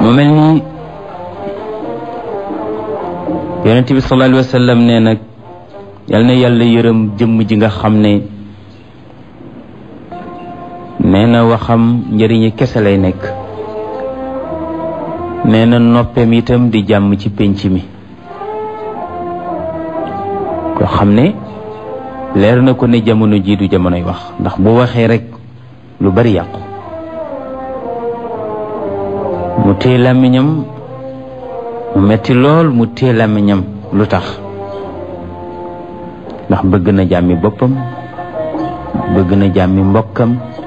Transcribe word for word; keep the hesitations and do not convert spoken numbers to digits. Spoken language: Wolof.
mu mel ni yonent bi sallallahu alayhi wa sallam nee nag yal na yàlla yërëm jëmm ji nga xam ne nee na waxam njëriñi kese lay nekk, nee na noppeem itam di jàmm ci pénc mi. koo xam ne leer na ko ne jamono jii du jamonoy wax, ndax bu waxee rek lu bari yàqu. mu téye làmmiñam mu metti lool, mu téye làmmiñam lu tax? ndax bëgg na jàmmi boppam, bëgg na jàmmi mbokkam,